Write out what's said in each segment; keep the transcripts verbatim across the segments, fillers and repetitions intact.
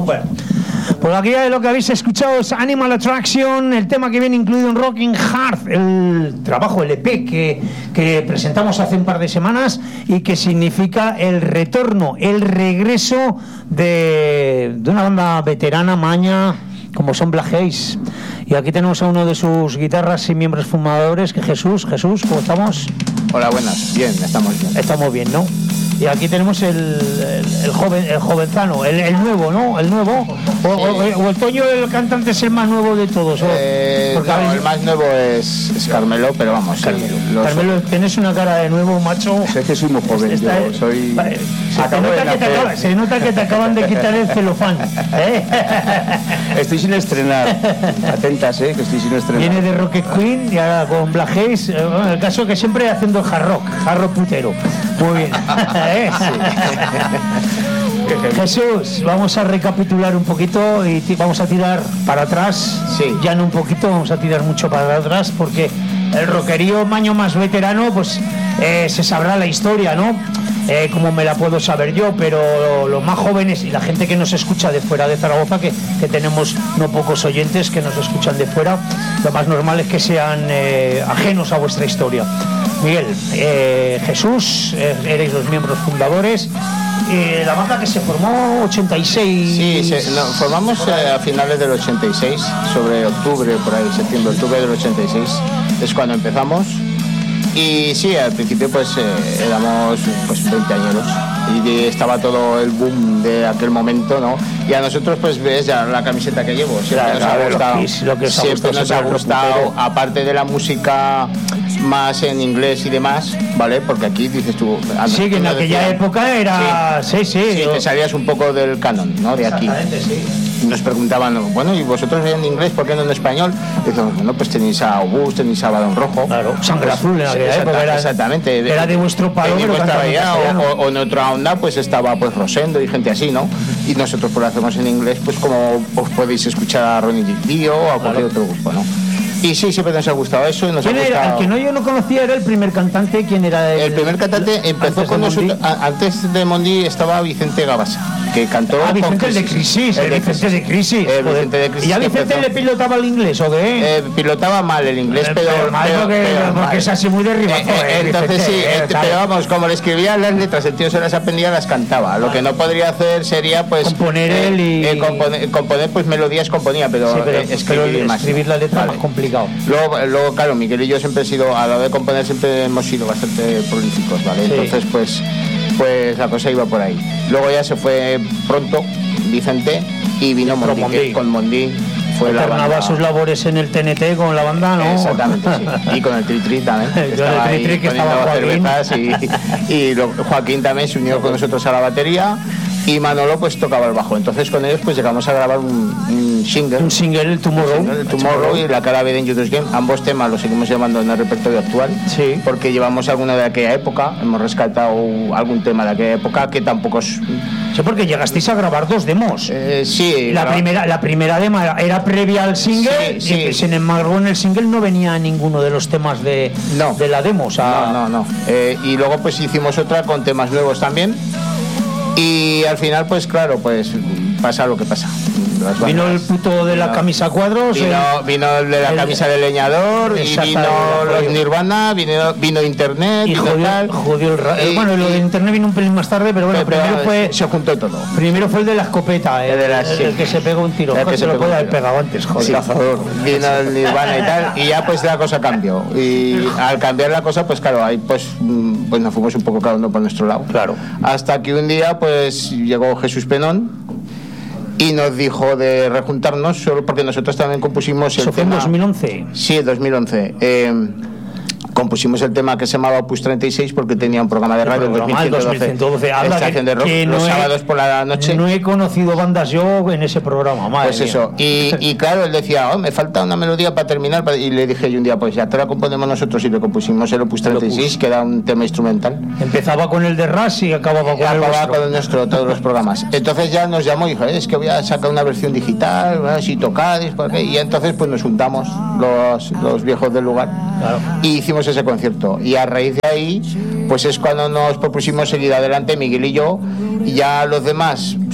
Bueno, pues aquí lo que habéis escuchado es Animal Attraction, el tema que viene incluido en Rocking Heart, el trabajo, el E P que, que presentamos hace un par de semanas y que significa el retorno, el regreso de, de una banda veterana, maña, como son Black Haze. Y aquí tenemos a uno de sus guitarras y miembros fundadores, que Jesús. Jesús, ¿cómo estamos? Hola, buenas. Bien, estamos bien. Estamos bien, ¿no? Y aquí tenemos el, el, el joven, el jovenzano, el, el nuevo, ¿no? El nuevo. O, sí. o, o el Toño, el cantante, es el más nuevo de todos. Eh, no, habéis... El más nuevo es, es Carmelo, pero vamos. Carmelo, los... Carmelo, tienes una cara de nuevo, macho. Sé que soy muy joven, Esta, yo soy... Se, te nota que te acaba, se nota que te acaban de quitar el celofán, ¿eh? Estoy sin estrenar. Atentas, ¿eh? Que estoy sin estrenar. Viene de Rocket Queen y ahora con Black Haze. Bueno, el caso que siempre haciendo hard rock, hard rock putero. Muy bien. ¿Eh? Sí. Jesús, vamos a recapitular un poquito y t- vamos a tirar para atrás. Sí. Ya no un poquito, vamos a tirar mucho para atrás porque el rockerío maño más veterano, pues eh, se sabrá la historia, ¿no? Eh, como me la puedo saber yo, pero los más jóvenes y la gente que nos escucha de fuera de Zaragoza, que, que tenemos no pocos oyentes que nos escuchan de fuera, lo más normal es que sean eh, ajenos a vuestra historia. Miguel, eh, Jesús, eh, erais los miembros fundadores. Eh, la banda que se formó ochenta y seis. Sí, se, no, formamos eh, a finales del ochenta y seis, sobre octubre, por ahí, septiembre, octubre del ochenta y seis, es cuando empezamos. Y sí, al principio pues eh, éramos pues veinte años y estaba todo el boom de aquel momento, ¿no? Y a nosotros pues ves ya la camiseta que llevo, siempre nos ha gustado, lo que siempre nos ha gustado, aparte de la música más en inglés y demás, ¿vale? Porque aquí dices tú... Sí, que en aquella decían, época era... Sí, sí. Sí, sí te salías un poco del canon, ¿no? De aquí. Sí. Nos preguntaban, bueno, ¿y vosotros en inglés? ¿Por qué no en español? Y decimos, bueno, pues tenéis a Obús, tenéis a Balón Rojo. Claro, Sangre pues, Azul en aquella época. Era, exactamente. Era de vuestro palo, pero allá, o, o en otra onda, pues estaba pues Rosendo y gente así, ¿no? Y nosotros pues lo hacemos en inglés, pues como pues, podéis escuchar a Ronnie Dio o a cualquier claro. otro grupo, ¿no? Y sí, siempre nos ha gustado eso y nos ¿Quién ha gustado... era? El que no, yo no conocía era el primer cantante. ¿Quién era? El, el primer cantante empezó con nosotros... A, antes de Mondi estaba Vicente Gabasa, que cantó... Ah, Vicente con de Crisis, el, el Vicente de Crisis. El Vicente de Crisis. ¿Y a Vicente le pilotaba el inglés o qué? Eh, pilotaba mal el inglés, el, pero... pero mal pero, porque, pero porque mal. Es así muy derribado. Eh, eh, entonces sí, eh, pero vamos, como le escribía las letras, el tío se las aprendía, las cantaba. Lo que no podría hacer sería pues... Componer eh, él y... Eh, componer, componer pues melodías componía, pero, sí, pero, eh, escribir, pero más. escribir la letra vale. más complicado. Luego, luego, claro, Miguel y yo siempre he sido, a la hora de componer siempre hemos sido bastante prolíficos, ¿vale? Sí. Entonces pues, pues la cosa iba por ahí. Luego ya se fue pronto Vicente y vino Mondi, Mondi. Con Mondi fue la banda. Sus labores en el T N T con la banda, ¿no? Exactamente, sí. Y con el Tri-Tri también. Estaba el Tri-Tri que estaba Joaquín. Y, y lo, Joaquín también se unió con nosotros a la batería. Y Manolo pues tocaba el bajo. Entonces con ellos pues llegamos a grabar un, un single. Un single, el Tomorrow. Un single, el Tomorrow y la cara B de Dangerous Game. Ambos temas los seguimos llevando en el repertorio actual. Sí. Porque llevamos alguna de aquella época. Hemos rescatado algún tema de aquella época que tampoco es... Sí, porque llegasteis a grabar dos demos. Eh, sí. La, no. primera, la primera demo era previa al single. Sí, sí. Y, sin embargo en el single no venía ninguno de los temas de, no. de la demo. O sea, no, no, no. Eh, y luego pues hicimos otra con temas nuevos también. Y al final, pues claro, pues pasa lo que pasa. Vino el puto de la vino, camisa a cuadros. Vino, el, vino el de la el, camisa de leñador, y vino los Nirvana, vino, vino Internet, y vino jodió, tal. Jodió el ra- y, bueno, lo de Internet vino un pelín más tarde, pero bueno, pero, primero fue. Se juntó todo. Primero fue el de la escopeta, el, el, de la, el, sí. el que se pegó un tiro. Que se lo puede haber pegado antes, joder. Sí. Vino el Nirvana y tal, y ya pues la cosa cambió. Y al cambiar la cosa, pues claro, ahí pues, pues nos fuimos un poco cada uno por nuestro lado. Claro. Hasta que un día, pues llegó Jesús Penón. Y nos dijo de rejuntarnos solo porque nosotros también compusimos el ¿Eso fue tema... en dos mil once? Sí, dos mil once. Eh, compusimos el tema que se llamaba Opus treinta y seis porque tenía un programa de radio en dos mil ciento doce, estación de rock, no los he, sábados por la noche. No he conocido bandas yo en ese programa, madre Pues mía. eso, y, y claro, él decía, oh, me falta una melodía para terminar, y le dije yo un día, pues ya te la componemos nosotros, y le compusimos el Opus treinta y seis, que era un tema instrumental. Empezaba con el de Rush y acababa con acababa el nuestro. con el nuestro, todos los programas. Entonces ya nos llamó y dijo, es que voy a sacar una versión digital, a ver si tocáis, ¿por qué? Y entonces pues nos juntamos los, los viejos del lugar, claro. Y hicimos ese concierto. Y a raíz de ahí, pues es cuando nos propusimos seguir adelante, Miguel y yo, y ya los demás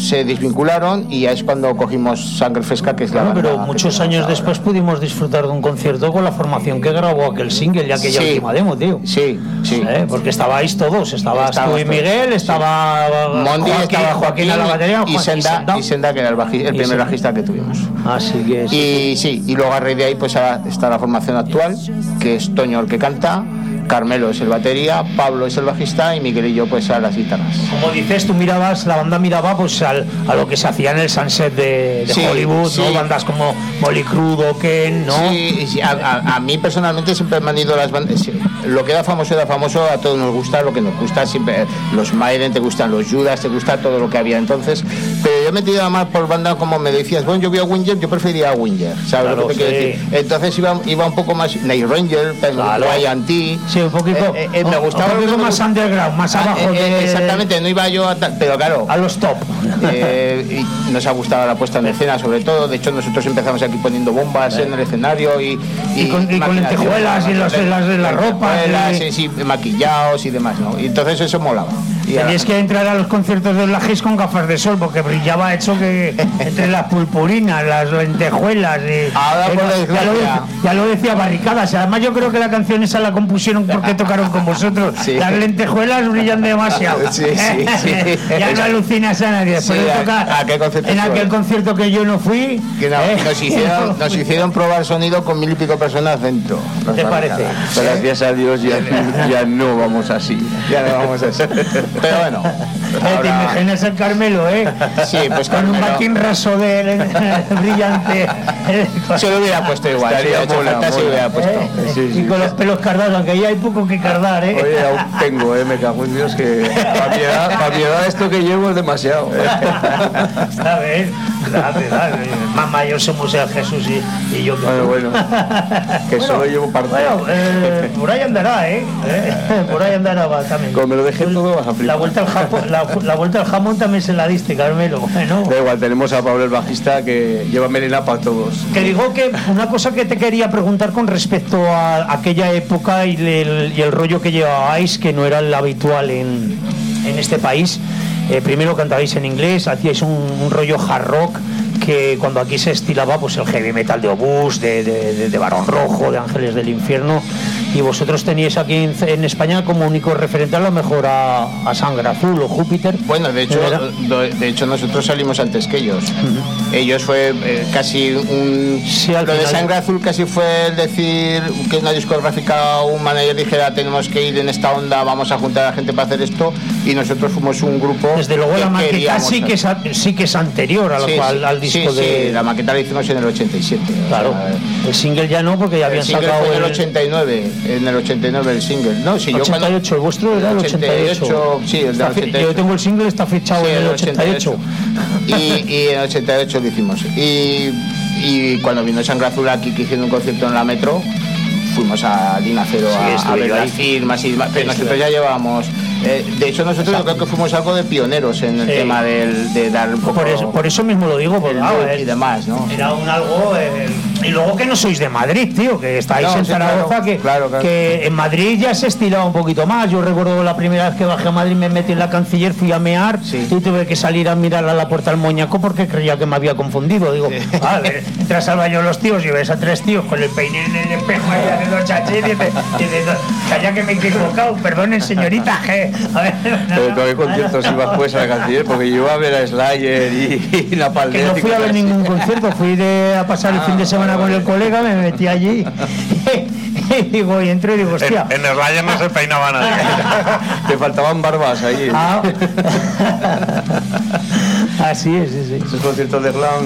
se desvincularon y ya es cuando cogimos Sangre Fresca, que es la bueno, banda pero muchos años ahora. después pudimos disfrutar de un concierto con la formación que grabó aquel single y aquella Sí. última demo, tío. Sí, sí. ¿Eh? Porque estabais todos, estabas Estábamos tú y todos, Miguel, sí. estaba Mondi, Joaquín, estaba Joaquín a la batería, y, Juan- Senda, y Senda, que era el, baji- el Y primer Senda. bajista que tuvimos. Así que sí. Y sí, y luego a raíz de ahí pues ahora está la formación actual, que es Toño el que canta, Carmelo es el batería, Pablo es el bajista y Miguel y yo pues a las guitarras. Como dices, tú mirabas, la banda miraba pues al, a lo que se hacía en el Sunset de, de Sí, Hollywood, sí. ¿no? Bandas como Molly Crudo, Ken, ¿no? Sí, sí, a, a- a mí personalmente siempre me han ido las bandas. Sí, lo que era famoso era famoso, a todos nos gusta lo que nos gusta, siempre los Maiden, te gustan los Judas, te gusta todo lo que había entonces. Pero yo me he tirado más por bandas como me decías, bueno, yo vi a Winger, yo prefería a Winger, ¿sabes Claro, lo que te quiero sí. decir? Entonces iba, iba un poco más Night Ranger, Claro. Ryan T. Sí, un poquito, Eh, eh, me un- gustaba un poquito lo que me más gust- underground, más Ah, abajo eh, eh, de- exactamente, no iba yo a tal, pero claro. a los top. Eh, y nos ha gustado la puesta en escena, sobre todo. De hecho, nosotros empezamos aquí poniendo bombas en el escenario y, Y con- y con maquinación, lentejuelas y los- las- las ropas, lentejuelas, y- sí, sí, maquillados y demás, ¿no? Y entonces eso molaba. Y Tenías ahora- que entrar a los conciertos de Black Keys con gafas de sol porque brillaba hecho que entre las pulpurinas, las lentejuelas y, Ahora, por ya, desgracia. lo, de- ya lo decía Barricadas. Además yo creo que la canción esa la compusieron porque tocaron con vosotros. Sí. Las lentejuelas brillan demasiado. Sí, sí, sí. Ya no alucinas a nadie. Después Sí, de ¿a- tocar a qué concierto en fue? aquel concierto que yo no fui. que no, ¿eh? nos, hicieron, nos hicieron probar sonido con mil y pico personas dentro. ¿Qué te parece? Pero gracias a Dios ya, ya no vamos así. Ya no vamos a hacer. Pero bueno. Eh, ¿Te ahora- imaginas el Carmelo, eh? Sí, pues con un Carmelo. batín raso de brillante. Se lo hubiera puesto igual. Estaría Si hubiera hecho mola, falta, se mola. lo hubiera puesto. ¿Eh? Sí, sí, y con sí. los pelos cardados, aunque ya hay poco que cardar, ¿eh? Oye, aún tengo, eh, me cago en Dios, que para mi edad, para mi edad esto que llevo es demasiado. A ver, gracias, gracias. Más mayor somos el Jesús y, y yo. que Bueno, tú. bueno, que solo llevo parte. Bueno, eh, por ahí andará, ¿eh? ¿Eh? Por ahí andará va, también. Como me lo dejé todo, vas a La flipar. vuelta al jamón, la, la vuelta al jamón también se la diste, Carmelo. Bueno. Da igual, tenemos a Pablo el bajista que lleva melena para todos. Que digo que una cosa que te quería preguntar con respecto a aquella época y el, y el rollo que llevabais, que no era el habitual en, en este país. Eh, primero cantabais en inglés, hacíais un, un rollo hard rock, que cuando aquí se estilaba pues el heavy metal de Obús, de, de, de, de Barón Rojo, de Ángeles del Infierno, y vosotros teníais aquí en, en España como único referente a lo mejor a, a Sangre Azul o Júpiter. Bueno, de hecho, ¿Era? do- de hecho nosotros salimos antes que ellos. Ellos fue eh, casi un... Sí, al lo de final. Sangre Azul casi fue el decir que una discográfica o un manager dijera tenemos que ir en esta onda, vamos a juntar a la gente para hacer esto, y nosotros fuimos un grupo. Desde luego que la maqueta queríamos sí que, es, a- sí que es anterior a lo Sí, cual, sí, al disco sí, de... sí, la maqueta la hicimos en el ochenta y siete. o Claro, sea, el single ya no, porque ya el habían single sacado fue en el el ochenta y nueve, en el ochenta y nueve el single. No, si yo cuando- ochenta y ocho, el vuestro era el ochenta y ocho. sí, el del Está fi- ochenta y ocho. Yo tengo el single, está fichado Sí, en el ochenta y ocho. Y, y en el ochenta y ocho lo hicimos. Y, y cuando vino Sangre Azul aquí, que hicieron un concierto en la Metro, fuimos a Lina Cero Sí, a- a, estuve ver yo ahí. las firmas y demás. Pero Sí, nosotros estuve. ya llevábamos. eh, de hecho, nosotros yo creo que fuimos algo de pioneros en el Sí. tema del, de dar un poco. Por eso, por eso mismo lo digo, porque el claro, look es- y demás, ¿no? era un algo. eh, y luego que no sois de Madrid, tío, que estáis No, en sí, Zaragoza, claro, que, claro, claro. que en Madrid ya se estilaba un poquito más. Yo recuerdo la primera vez que bajé a Madrid, me metí en la canciller, fui a mear Sí. y tuve que salir a mirar a la puerta al moñaco porque creía que me había confundido. Digo, a ver, entras al baño de los tíos y ves a tres tíos con el peine en el espejo ahí haciendo chachín y dices, dices, calla que me he equivocado, perdonen señorita, que a ver, Pero todavía conciertos ibas pues a la canciller, porque yo iba a ver a Slayer y, y la que Paldea. no fui a ver ningún concierto, fui de, a pasar el fin de semana con el colega, me metí allí y digo, y entré y digo, hostia. En, en Slayer no se peinaba nadie. Te faltaban barbas ahí. Ah. Así es, sí, sí. Esos conciertos de glam.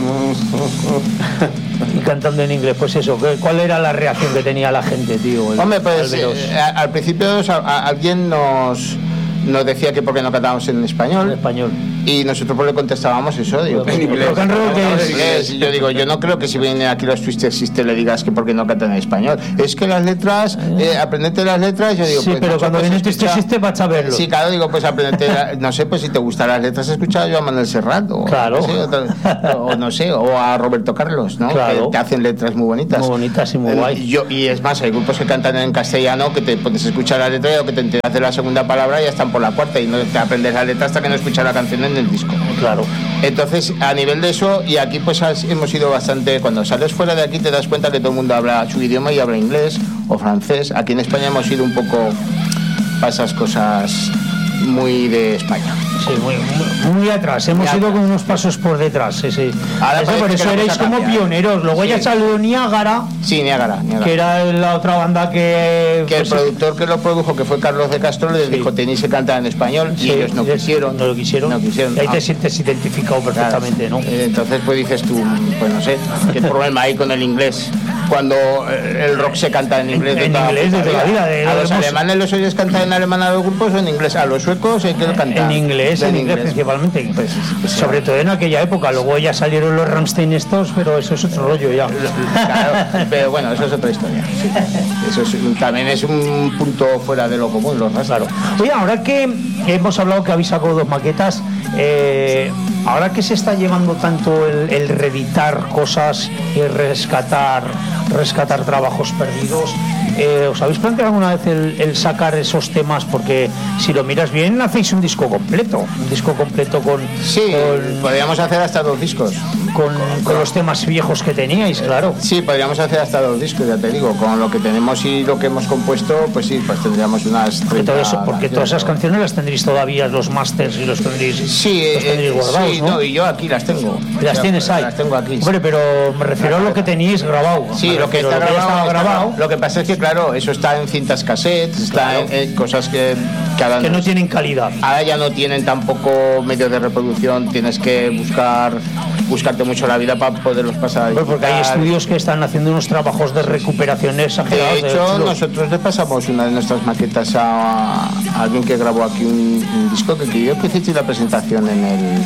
Y cantando en inglés, pues eso, ¿qué- ¿cuál era la reacción que tenía la gente, tío? el- Hombre, al pues veros? eh, a- al principio o sea, a- alguien nos, nos decía que por qué no cantábamos en En español. español. Y nosotros pues le contestábamos eso, digo, Pero, en inglés. rock and roll, ¿qué En es? inglés. Y yo digo, yo no creo que si vienen aquí los Twisted Sister le digas que por qué no cantan en español. Es que las letras, eh, aprendete las letras, yo digo, Sí, pues, pero macho, cuando pues, viene tu escucha- existe vas a verlo. Sí, claro, digo, pues aprendete, la- no sé, pues si te gustan las letras, escucha yo a Manuel Serrat, o, Claro. no sé, o, o no sé, o a Roberto Carlos, ¿no? Claro. Que te hacen letras muy bonitas. Muy bonitas y muy Eh, guay. Yo, y es más, hay grupos que cantan en castellano que te pones a escuchar la letra y o que te enteras de la segunda palabra y ya están por la cuarta y no te aprendes la letra hasta que no escuchas la canción en el disco. Claro. Entonces, a nivel de eso, y aquí pues has, hemos ido bastante, cuando sales fuera de aquí te das cuenta que todo el mundo habla su idioma y habla inglés o francés. Aquí en España hemos ido un poco para esas cosas muy de España. Sí, muy, muy, muy atrás, hemos muy ido atrás. Con unos pasos por detrás, sí, sí. Ahora eso, por eso erais como pioneros. Luego sí. Ya salió Niágara. Sí, Niágara, Niágara. Que era la otra banda que... Que pues, el productor que lo produjo, que fue Carlos de Castro, les sí. dijo, tenéis que cantar en español, sí, y ellos no quisieron. No lo quisieron. No quisieron. Y ahí ah. te sientes identificado perfectamente, claro. ¿no? Entonces, pues dices tú, pues no sé, ¿qué problema hay con el inglés? Cuando el rock se canta en inglés. En, en inglés de toda la vida. De a los alemanes los oyes cantar en alemán a los grupos o en inglés. A los suecos hay que cantar. En inglés, en inglés principalmente. Pues, pues, sobre todo en aquella época. Luego ya salieron los Rammstein estos, pero eso es otro rollo ya. Claro, pero bueno, eso es otra historia. Sí. Eso es, también es un punto fuera de lo común, los Rammstein. Claro. Oye, ahora que hemos hablado que habéis sacado dos maquetas, eh, ahora que se está llevando tanto el, el reeditar cosas y rescatar rescatar trabajos perdidos, eh, ¿os habéis planteado alguna vez el, el sacar esos temas? Porque si lo miras bien, hacéis un disco completo, un disco completo con... Sí, con, podríamos hacer hasta dos discos. Con, con, con los temas viejos que teníais, claro. Sí, podríamos hacer hasta dos discos, ya te digo, con lo que tenemos y lo que hemos compuesto, pues sí, pues tendríamos unas treinta... Todo eso, porque todas esas canciones las tendréis todavía, los masters y los tendréis, sí, los tendréis eh, guardados, sí, ¿no? no, y yo aquí las tengo. ¿Las ya, tienes ahí? Las tengo aquí. Hombre, pero me refiero a lo que teníais grabado. Sí, lo que está lo grabado, que grabado. Está, lo que pasa es que, claro, eso está en cintas cassettes, está claro. en, en cosas que... Que, que no tienen calidad. Ahora ya no tienen tampoco medios de reproducción, tienes que buscar buscarte mucho la vida para poderlos pasar. Pues porque hay estudios que están haciendo unos trabajos de recuperación exagerados. De hecho, de nosotros le pasamos una de nuestras maquetas a, a alguien que grabó aquí un, un disco que yo que hice la presentación en el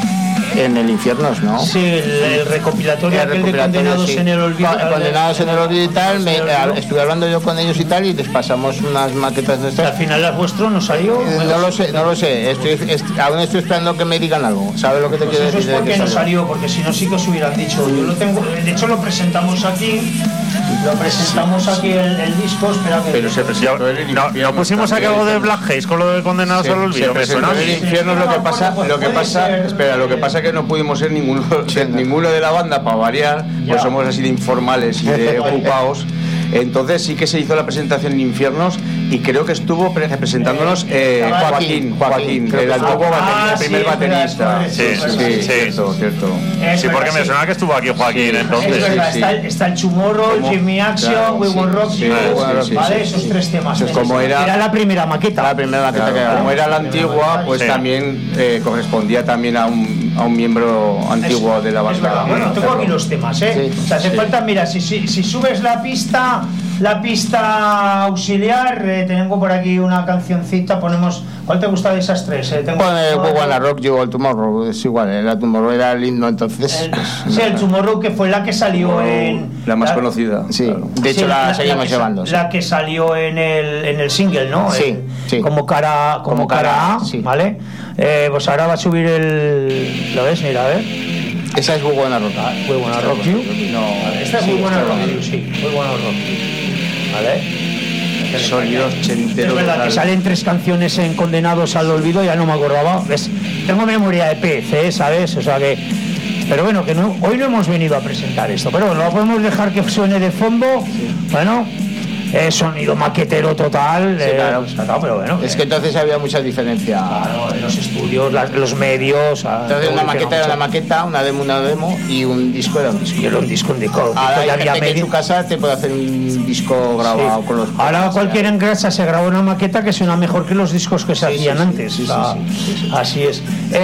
en el Infiernos, ¿no? Sí, el, el recopilatorio, el recopilatorio de Condenados sí. en el Olvido. Condenados en el Olvido y tal, me, estuve hablando yo con ellos y tal y les pasamos unas maquetas nuestras. ¿Al final las vuestro no salió? Eh, no lo sé, no lo sé. Estoy, est, aún estoy esperando que me digan algo. ¿Sabes lo que te pues quiero eso decir? Es porque no salió, porque si no sí que os hubieran dicho. Yo lo tengo, de hecho lo presentamos aquí. Lo presentamos aquí el, el disco, espera que... Pero se presentó en el no, no pusimos aquí algo de Black Haze con lo de Condenados se, al Olvido. Se presentó en el Infierno, lo que pasa, lo que pasa, espera, lo que pasa que no pudimos ser ninguno, ser ninguno de la banda para variar, pues somos así de informales y de ocupados. Entonces sí que se hizo la presentación en Infiernos y creo que estuvo presentándonos eh, Joaquín, Joaquín, el antiguo baterista, el primer baterista. Sí, sí, sí, cierto, cierto. Sí, porque me suena que estuvo aquí Joaquín, entonces. Está el Tomorrow, Jimmy Action, We Won't Rock You, ¿vale? Esos tres temas. Como era, era la primera maqueta. La primera maqueta que como era la antigua, pues sí. también eh, correspondía también a un, a un miembro antiguo es, de la banda. Bueno, tengo aquí los temas, ¿eh? Sí, o sea, hace sí. falta, mira, si, si, si subes la pista, la pista auxiliar, eh, tengo por aquí una cancioncita, ponemos... ¿Cuál te gusta de esas tres? Eh, tengo bueno, el We Wanna Rock You o el Tomorrow, es igual, el Tomorrow era el himno, entonces... El, pues, sí, el Tomorrow, que fue la que salió Tomorrow, en... La más la, conocida. Sí, claro. de hecho sí, la, la seguimos la que, llevando. Sí. La que salió en el, en el single, ¿no? Sí, el, sí. Como cara, como como cara, cara A, sí. ¿vale? Eh, pues ahora va a subir el... ¿Lo ves? Mira, a ver. Esa es We Wanna Rock. Ah, We Wanna Rock You. No, vale, esta es We Wanna Rock You, sí. We Wanna Rock You. ¿Vale? Sonido ochentero. Es verdad que salen tres canciones en Condenados al Olvido, ya no me acordaba. ¿Ves? Tengo memoria de P C, ¿sabes? O sea que... Pero bueno, que no, hoy no hemos venido a presentar esto. Pero bueno, lo podemos dejar que suene de fondo. Sí. Bueno... Eh, sonido maquetero total, sí, eh, claro. Sacado, pero bueno, es eh, que entonces había mucha diferencia. Claro, en los estudios, la, los medios. Entonces una maqueta era una maqueta, una demo una demo y un disco era un disco. Y era un disco, un disco. Ahora hay había gente que en su casa te puede hacer un disco grabado sí. con los. Ahora cualquiera en casa se graba una maqueta que suena mejor que los discos que se sí, hacían sí, sí, antes. Sí, sí, o sea, sí, sí, sí. Así es.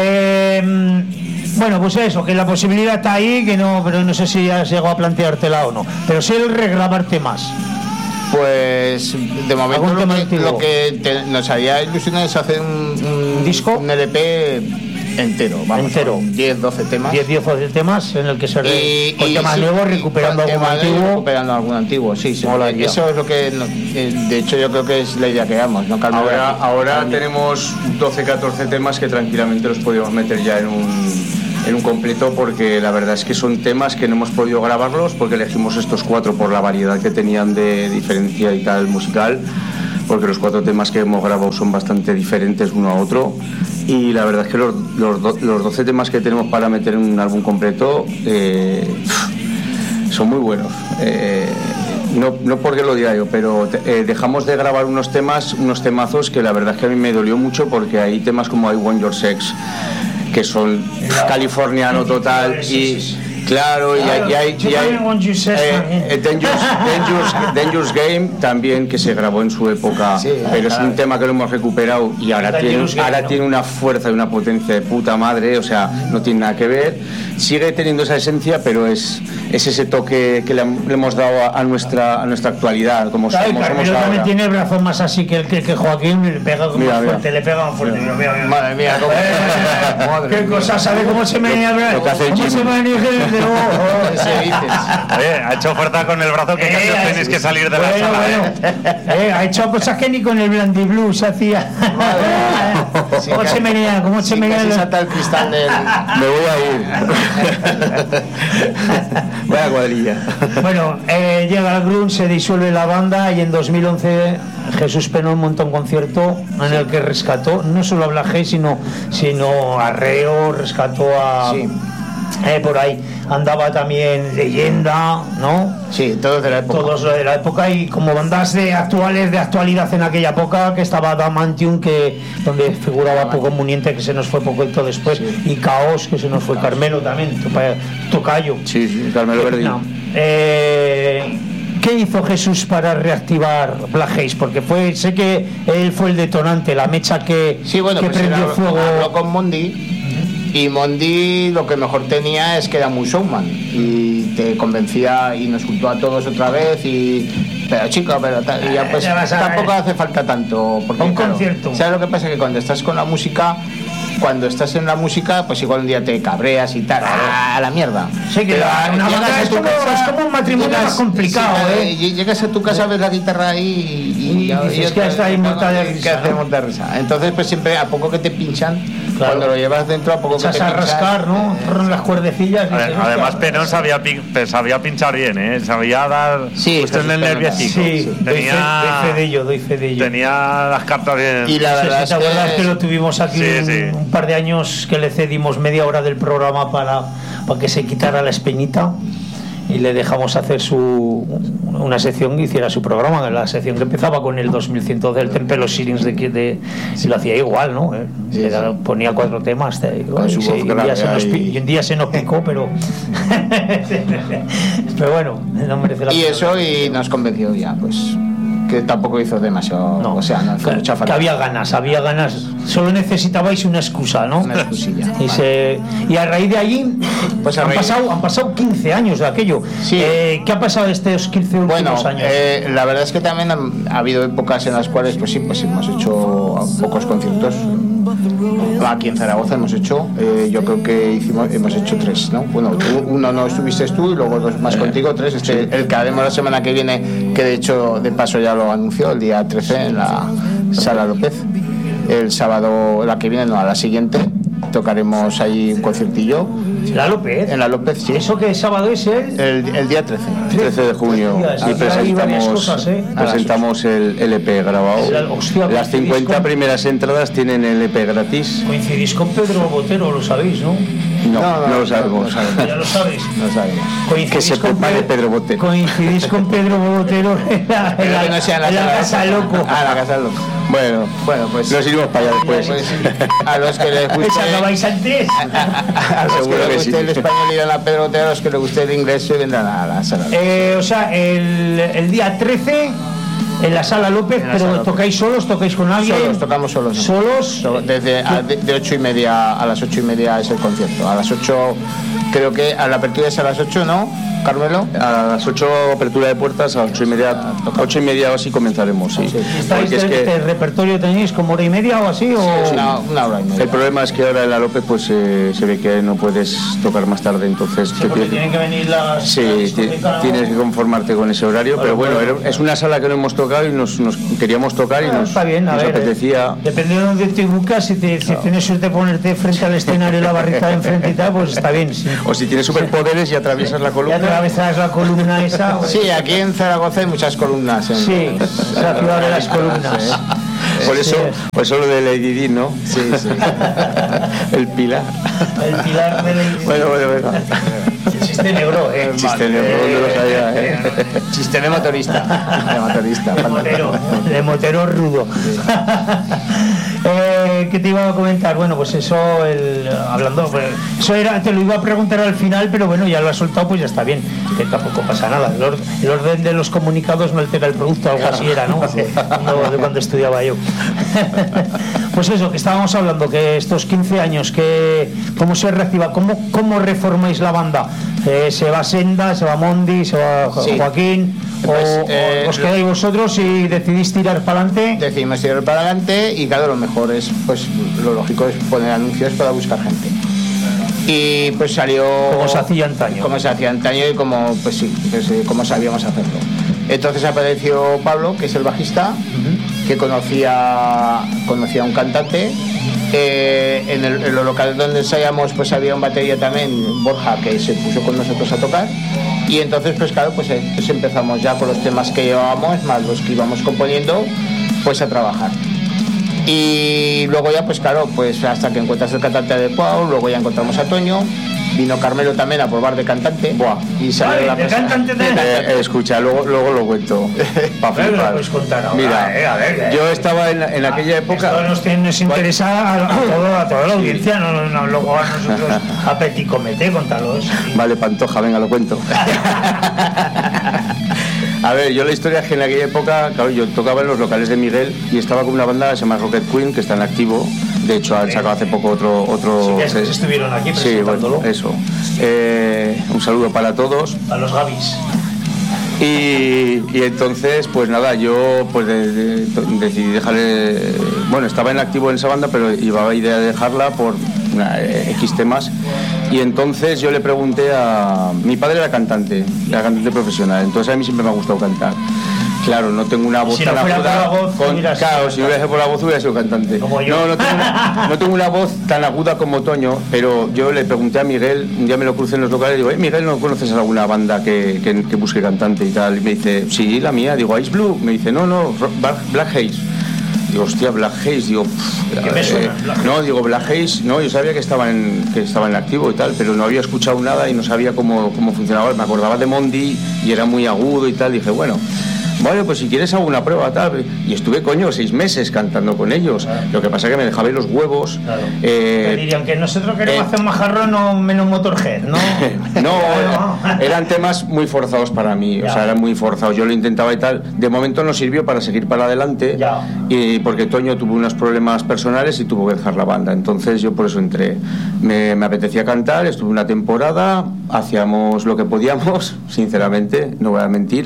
Eh, Bueno, pues eso, que la posibilidad está ahí, que no, pero no sé si has llegado a planteártela o no. Pero sí el regrabarte más. Pues de momento lo que, lo que te, nos haría ilusión es hacer un, un disco, un L P entero, vamos, entero, diez doce temas, diez doce temas en el que se re, y, con y, temas sí, nuevos recuperando algún antiguo, recuperando algún antiguo, sí, sí. Eso es lo que, de hecho yo creo que es la idea que damos, ¿no? Carmen, ahora ahora tenemos doce catorce temas que tranquilamente los podríamos meter ya en un en un completo, porque la verdad es que son temas que no hemos podido grabarlos porque elegimos estos cuatro por la variedad que tenían de diferencia y tal musical, porque los cuatro temas que hemos grabado son bastante diferentes uno a otro y la verdad es que los, los, los doce temas que tenemos para meter en un álbum completo eh, son muy buenos. Eh, no, no porque lo diga yo, pero eh, dejamos de grabar unos temas, unos temazos que la verdad es que a mí me dolió mucho, porque hay temas como I Want Your Sex, que son californiano total, y claro, y hay, y hay, y hay eh, eh, Dangerous, Dangerous, Dangerous Game también, que se grabó en su época, sí, pero es un tema que lo hemos recuperado y ahora tiene, ahora tiene una fuerza y una potencia de puta madre, o sea, no tiene nada que ver, sigue teniendo esa esencia, pero es, es ese toque que le, le hemos dado a, a nuestra a nuestra actualidad, como claro, somos, somos ahora. También tiene el brazo más así que el que, que Joaquín, le pega como mira, más fuerte, mira. le pega más fuerte. Mira, mira, mira. Madre mía, cómo, eh, madre qué cosa, ¿sabe cómo se menea el brazo? ¿Cómo se menea el de Oye, ha hecho fuerza con el brazo que casi os tenéis que salir de la bueno, sala. Bueno. Eh, ha hecho cosas que ni con el Blandy Blues hacía. Sí, ¿Cómo se menea? ¿Cómo se sí, menea? Se salta el cristal del... Me voy a ir. Vaya cuadrilla. Bueno, eh, llega el grunge, se disuelve la banda y en dos mil once Jesús Penón montó un concierto en sí. el que rescató no solo a Black Haze, sino, sino a Reo, rescató a... Sí. Eh, por ahí andaba también Leyenda, ¿no? Sí, todos de la época. Todos de la época, y como bandas de actuales, de actualidad en aquella época, que estaba Adamantium, que donde figuraba Poco Muniente, que se nos fue poquito después, sí. y Caos, que se nos fue, Caos. Carmelo también, Tocayo. Sí, sí, Carmelo Verdín. No. Eh, ¿Qué hizo Jesús para reactivar Black Haze? Porque fue, sé que él fue el detonante, la mecha que, sí, bueno, que pues prendió era, fuego. Habló con Mondi. Y Mondi lo que mejor tenía es que era muy showman y te convencía y nos juntó a todos otra vez y pero chico, pero ta, y ya pues tampoco hace falta tanto porque un claro, concierto. ¿sabes lo que pasa? Que cuando estás con la música, cuando estás en la música, pues igual un día te cabreas y tal, a la mierda. Sí, que la, una banda es, como, casa, es como un matrimonio llegas, más complicado, sí, ¿eh? Llegas a tu casa, ves la guitarra ahí y, y, y, y dices y que está ahí muerta de risa. ¿Qué hacemos de risa? Entonces, pues siempre a poco que te pinchan, claro. Cuando lo llevas dentro, a poco que te pinchan. A rascar, ¿no? Torren las cuerdecillas. Y ver, además, Penón sabía, sabía pinchar bien, ¿eh? Sabía dar. Sí, usted en el nerviosito. Sí, sí. Tenía, doy fe de ello, doy fe de ello. Tenía las cartas bien. Y la verdad, sí, ¿te acuerdas que, que lo tuvimos aquí sí, un, sí. un par de años, que le cedimos media hora del programa para, para que se quitara la espinita y le dejamos hacer su una sección que hiciera su programa, la sección que empezaba con el dos mil cien del Temple Los Sirens de, de y lo hacía igual, ¿no? Eh, sí, sí. Ponía cuatro temas y, con y, su se, voz y, un día se nos, y... y un día se nos picó, pero pero bueno, no merece la y eso y nos convenció ya, pues que tampoco hizo demasiado, no, o sea, no fue mucha falta. Que había ganas, había ganas, solo necesitabais una excusa, ¿no? Una excusilla. Y, se, y a raíz de allí, pues han, raíz... pasado, han pasado quince años de aquello. Sí. Eh, ¿Qué ha pasado estos quince últimos bueno, años? Eh, la verdad es que también han, ha habido épocas en las cuales, pues sí, pues hemos hecho pocos conciertos. Aquí en Zaragoza hemos hecho, eh, yo creo que hicimos, hemos hecho tres, ¿no? Bueno, tú, uno no estuviste tú y luego dos más eh, contigo, tres. Este, sí. El que haremos la semana que viene, que de hecho, de paso ya lo anunció, el día trece en la Sala López. El sábado, la que viene, no, a la siguiente, tocaremos ahí un conciertillo. ¿La López? En la López, sí. ¿Eso qué sábado es el? El, el día trece. trece de junio. Y presentamos, cosas, ¿eh? presentamos el L P grabado. La, hostia, las cincuenta con... primeras entradas tienen el L P gratis. Coincidís con Pedro Botero, lo sabéis, ¿no? No, no, no, no lo sabemos. No sabemos. Ya lo sabéis. No sabemos. Que se prepare Pedro Botero. Coincidís con Pedro Botero en la, en la, en la, en la Casa Loco. Ah, la Casa Loco. Bueno, bueno, pues nos iremos para allá después. Pues, a los que les guste. ¿Acabáis antes? A, a los que les guste sí. el español irán a Pedro Botero, a los que les guste el inglés se vendrán a la Sala López. Eh, o sea, el, el día trece en la Sala López, la pero Sala ¿tocáis solos? ¿Tocáis con alguien? Solos, tocamos solos. ¿Solos? Desde a, de, de ocho y media a las ocho y media es el concierto. A las ocho, creo que a la apertura es a las ocho, ¿no? Carmelo. A las ocho apertura de puertas, a las ocho y media, ocho y media o así comenzaremos, sí. sí. ¿Estáis de, es que ¿El repertorio tenéis como hora y media o así? O... Sí, una, una hora y media. El problema es que ahora en la López pues eh, se ve que no puedes tocar más tarde, entonces... Sí, porque tienen que venir las... Sí, las tienes que conformarte con ese horario, pero, pero bueno, bueno, es una sala que no hemos tocado y nos, nos queríamos tocar y nos, está bien, a nos ver, apetecía... Eh, depende de dónde te buscas, si, te, si no. tienes suerte de ponerte frente al escenario y la barrita de enfrente y tal, pues está bien. Sí. O si tienes superpoderes y atraviesas la columna. Y atravesas la columna. Esa, sí, aquí en Zaragoza hay muchas columnas. En... Sí, es la ciudad de las columnas. Por eso, por eso lo de Lady Di, ¿no? Sí, sí. El pilar. El pilar de Lady Di. Bueno, bueno, bueno. El chiste negro, ¿eh? El chiste negro, no lo sabía, ¿eh? Chiste de motorista. De motorista. De motero, de motero rudo. eh, ¿Qué te iba a comentar? Bueno, pues eso, el, hablando, pues, eso era, te lo iba a preguntar al final, pero bueno, ya lo has soltado, pues ya está bien, que tampoco pasa nada. El, or, el orden de los comunicados no altera el producto, algo así era, ¿no? No, de cuando estudiaba yo. Pues eso, que estábamos hablando, que estos quince años, que cómo se reciba, cómo, cómo reformáis la banda. Eh, se va Senda, se va Mondi, se va sí. Joaquín, pues, o, eh, os quedáis vosotros y decidís tirar para adelante. Decidimos tirar para adelante y claro, lo mejor es, pues lo lógico es poner anuncios para buscar gente. Y pues salió como se hacía antaño. Como se hacía antaño y como pues sí, pues, como sabíamos hacerlo. Entonces apareció Pablo, que es el bajista, uh-huh. que conocía conocía a un cantante. Eh, en, el, en los locales donde ensayamos pues había un batería también, Borja, que se puso con nosotros a tocar. Y entonces pues claro, pues, eh, pues empezamos ya con los temas que llevábamos, más los que íbamos componiendo, pues a trabajar. Y luego ya pues claro, pues hasta que encuentras el cantante adecuado, luego ya encontramos a Toño. Vino Carmelo también a probar de cantante. Buah. Y salió Ay, la de cantante de... Eh, eh, escucha, luego, luego lo cuento. Pa flipar. Mira, eh, a ver, yo estaba en, en aquella época. Esto nos, nos interesa a, a, todo, a toda la audiencia, no, no, no luego a nosotros a Petit Comité, contalos. Vale, Pantoja, venga, lo cuento. A ver, yo la historia es que en aquella época, claro, yo tocaba en los locales de Miguel y estaba con una banda que se llama Rocket Queen, que está en activo. De hecho, han sacado hace poco otro... otro sí, que estuvieron aquí presentándolo. Sí, bueno, eso. Eh, un saludo para todos. A los Gavis. Y, y entonces, pues nada, yo pues de, de, decidí dejarle... Bueno, estaba en activo en esa banda, pero llevaba idea de dejarla por una, eh, X temas. Y entonces yo le pregunté a... Mi padre era cantante, era cantante profesional, entonces a mí siempre me ha gustado cantar. Claro, no tengo una voz si tan no aguda. Voz, con, claro, si no hubiera sido por la voz hubiera sido cantante. Como yo. No, no tengo, una, no tengo una voz tan aguda como Toño, pero yo le pregunté a Miguel, un día me lo crucé en los locales y digo, eh, Miguel, ¿no conoces alguna banda que, que, que busque cantante y tal? Y me dice, sí, la mía. Digo, Ice Blue. Me dice, no, no, Black Haze. Digo, hostia, Black Haze. Digo, ¿qué me suena? Eh, no, digo, Black Haze, no, yo sabía que estaba en que estaba en activo y tal, pero no había escuchado nada y no sabía cómo, cómo funcionaba. Me acordaba de Mondi y era muy agudo y tal. Dije, bueno, vale, pues si quieres hago una prueba, tal. Y estuve, coño, seis meses cantando con ellos. Claro. Lo que pasa es que me dejaba los huevos. Claro. Eh, dirían que nosotros queremos eh, hacer un majarrón, no menos Motorhead, ¿no? No, eran temas muy forzados para mí, ya. O sea, eran muy forzados. Yo lo intentaba y tal. De momento no sirvió para seguir para adelante. Ya. Y porque Toño tuvo unos problemas personales y tuvo que dejar la banda. Entonces yo por eso entré. Me, me apetecía cantar, estuve una temporada, hacíamos lo que podíamos, sinceramente, no voy a mentir.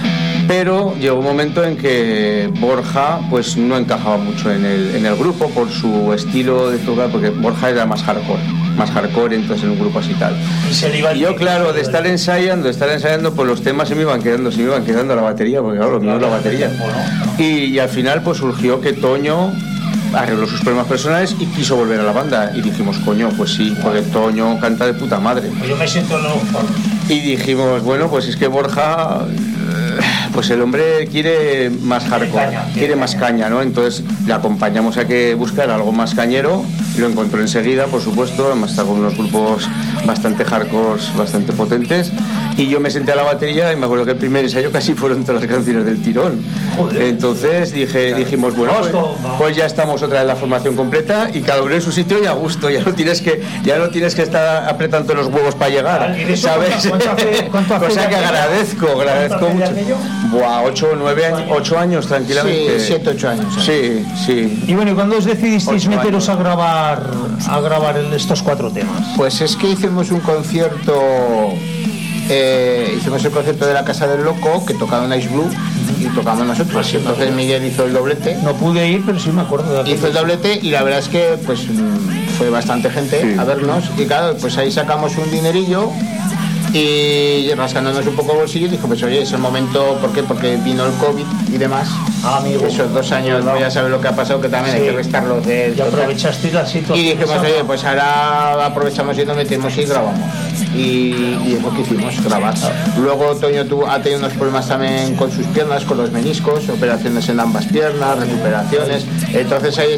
Pero llegó un momento en que Borja pues no encajaba mucho en el, en el grupo por su estilo de tocar, porque Borja era más hardcore, más hardcore, entonces en un grupo así tal. Y, se le iba y yo, claro, de estar ensayando, de estar ensayando, pues los temas se me iban quedando, se me iban quedando la batería, porque claro, lo mío es la batería. Y, y al final pues surgió que Toño arregló sus problemas personales y quiso volver a la banda. Y dijimos, coño, pues sí, porque Toño canta de puta madre. Pues yo me siento no. Y dijimos, bueno, pues es que Borja... Pues el hombre quiere más hardcore, caña, quiere más caña, ¿no? Entonces le acompañamos a que buscara algo más cañero, lo encontró enseguida, por supuesto, además está con unos grupos bastante hardcore, bastante potentes, y yo me senté a la batería y me acuerdo que el primer ensayo casi fueron todas las canciones del tirón. Joder. Entonces dije, dijimos, bueno, pues, pues ya estamos otra vez la formación completa y cada uno en su sitio y a gusto, ya no tienes que, ya no tienes que estar apretando los huevos para llegar, ¿sabes? ¿Cuánto hace, cuánto hace Cosa que agradezco, agradezco mucho. Buah, ocho o nueve años, ocho años tranquilamente. Sí, siete, ocho años. Sí, sí. Y bueno, ¿y cuándo os decidisteis meteros a grabar a grabar estos cuatro temas? Pues es que hicimos un concierto, eh, hicimos el concierto de la Casa del Loco, que tocaron Ice Blue y tocamos nosotros. Y entonces Miguel hizo el doblete. No pude ir, pero sí me acuerdo de Hizo el doblete y la verdad es que pues fue bastante gente sí. a vernos. Y claro, pues ahí sacamos un dinerillo. y rascándonos un poco el bolsillo dijo, pues oye, es el momento, ¿por qué? Porque vino el COVID y demás. Ah, amigo. Esos dos años, no, ya sabes lo que ha pasado, que también Sí. hay que restarlos de... Y aprovechaste la situación. Y dijimos, oye, pues ahora aprovechamos y nos metemos y grabamos. Y, y es lo que hicimos, grabar. Luego Toño tuvo, ha tenido unos problemas también con sus piernas, con los meniscos, operaciones en ambas piernas, recuperaciones. Entonces ahí